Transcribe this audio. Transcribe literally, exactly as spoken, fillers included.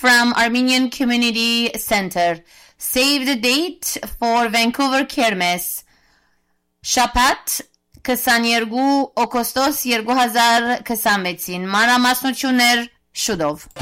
from Armenian Community Center. Save the date for Vancouver Kermes. Շաբաթ քսաներկու օգոստոս երկու հազար քսանվեցին Մանրամասնություններ շուտով